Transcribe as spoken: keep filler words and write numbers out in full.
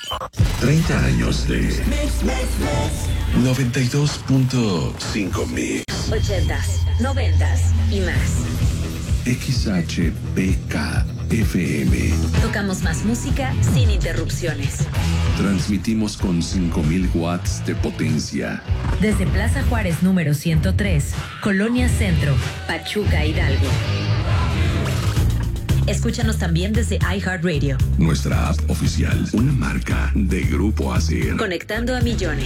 treinta años de noventa y dos punto cinco Mix. ochentas, noventas y más. X H P K F M. Tocamos más música sin interrupciones. Transmitimos con cinco mil watts de potencia. Desde Plaza Juárez número ciento tres, Colonia Centro, Pachuca, Hidalgo. Escúchanos también desde iHeartRadio. Nuestra app oficial, una marca de Grupo Acer. Conectando a millones.